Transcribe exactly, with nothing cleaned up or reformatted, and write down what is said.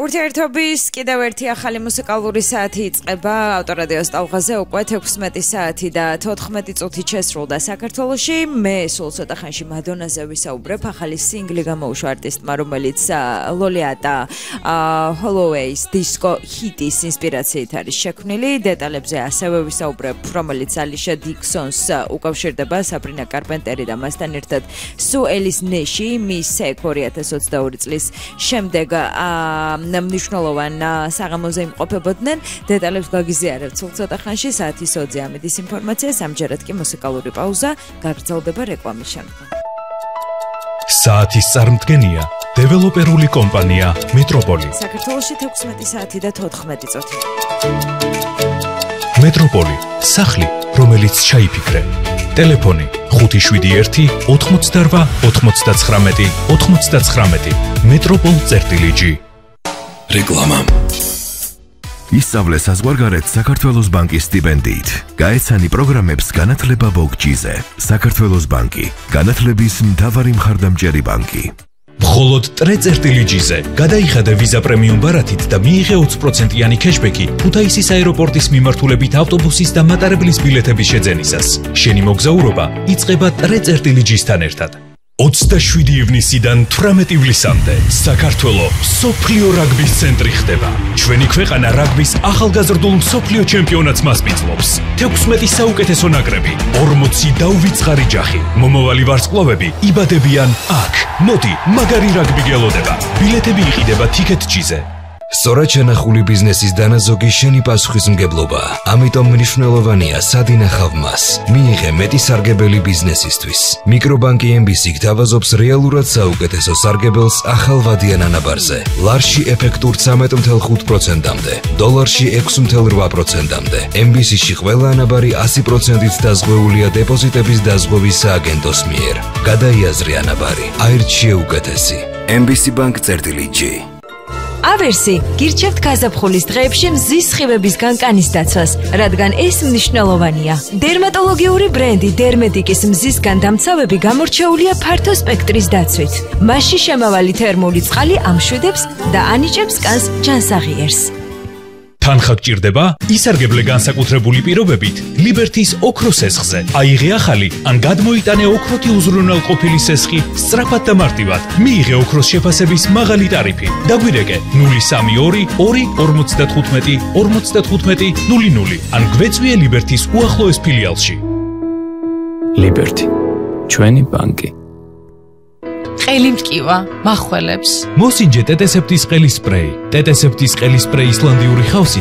ურთიერთობის კიდევ ერთი ახალი მუსიკალური საათი იწყება ავტორადიოს ტალღაზე უკვე თექვსმეტი საათი და თოთხმეტი წუთი შესრულდა საქართველოში. მე სულ ცოტა ხანში მადონაზე ვისაუბრებ. ახალი სინგლი გამოუშვა არტისტმა, რომელიც ლოლიატა ჰოლოუეის დისკო ჰიტის ინსპირაციით არის შექმნილი. დეტალებზე ასევე ვისაუბრებ, რომელიც ალიშა დიქსონს უკავშირდება საბრინა კარპენტერი და მასთან ერთად სუ ელის ნეში, მის ორი ათას ოცდაორი წლის შემდეგ მნიშვნელოვან საღამოზე იმყოფებოდნენ. დეტალებს გაგიზიარებთ სულ ცოტა ხანში, საათის ოცზე ამის ინფორმაცია, სამჯერად კი მუსიკალური პაუზა, გაგრძელდება რეკლამის შემდგომ. საათის წარმდგენია დეველოპერული კომპანია მეტროპოლი. საქართველოში თექვსმეტი საათი და თოთხმეტი წუთი. მეტროპოლი, სახლი, რომელიც ჩაიფიქრე. ტელეფონი ხუთი შვიდი ერთი ოთხმოცდაორვა ოთხმოცდაცხრამეტი ოთხმოცდაცხრამეტი. მეტროპოლ.გი. რეკლამა. ისწავლე საზღვარგარეთ საქართველოს ბანკის სტიპენდიით. გაეცანი პროგრამებს განათლება ბოგჯიზე. საქართველოს ბანკი, განათლების მთავარი მხარდამჭერი ბანკი. მხოლოდ ტრე.ჯიზე გადაიხადე ვიზა პრემიუმ ბარათით და მიიღე ოცი პროცენტიანი ქეშბექი ქუთაისის აეროპორტის მიმართულებით ავტობუსის და მატარებლის ბილეთების შეძენისას. შენი მოგზაურობა იწყება ტრე.ჯისთან ერთად. ოცდაშვიდი ივნისიდან თვრამეტი ივლისამდე საქართველო მსოფლიო რაგბის ცენტრი ხდება. ჩვენი ქვეყანა რაგბის ახალგაზრდულ მსოფლიო ჩემპიონატს მასპინძლობს. თექვსმეტი საუკეთესო ნაკრები, ორმოცი დაუვიწყარი ჯახი. მომავალი ვარსკვლავები იბადებიან აქ. მოდი, მაგარი რაგბი გელოდება. ბილეთები იყიდება თიკეტ.ჯიზე. სწორად შენახული ბიზნესის დანაზოგი შენი პასუხისმგებლობაა. ამიტომ მნიშვნელოვანია სად ინახავ მას. მიიღე მეტი სარგებელი ბიზნესისთვის. მიკრობანკი ემ ბი სი გთავაზობს რეალურად საუკეთესო სარგებელს ახალვადიან ანაბარზე. ლარში ეფექტურ ცამეტ ათი ხუთი პროცენტამდე, დოლარში ექვსი ათი რვა პროცენტამდე. ემ ბი სი-ში ყველა ანაბარი ასი პროცენტით დაზღვეულია დეპოზიტების დაზღვევის სააგენტოს მიერ. გადაიაზრე ანაბარი. აირჩიე უკეთესი. ემ ბი სი ბანკ.ჯი. ავერსი გირჩევთ გაზაფხულის დღეებში მზის სხივების განკანის დაცვას, რადგან ეს მნიშვნელოვანია. დერმატოლოგიური ბრენდი დერმედიკის მზისგან დამცავები გამორჩეულია ფართო სპექტრის დაცვით. მასში შემავალი თერმული წყალი ამშვიდებს და ანიჭებს კანს ჯანსაღიერს. თანხა გჭირდება? ისარგებლე განსაკუთრებული პირობებით ლიბერთის ოქროს სესხზე. აიღე ახალი ან გადმოიტანე ოქროთი უზრუნველყოფილი სესხი სწრაფად და მარტივად. მიიღე ოქროს შეფასების მაღალი ტარიფი. დაგვირეკე ნული სამი ორი ორი ორმოცდათხუთმეტი ორმოცდათხუთმეტი ნული ნული ან გვეწვიე ლიბერთის უახლოეს ფილიალში. ლიბერთი, ჩვენი ბანკი. ყელი მტკივა, მახველებს. მოსინჯე ტეტესეპტის ყელის სპრეი. ტეტესეპტის ყელის სპრეი ისლანდიური ხავსი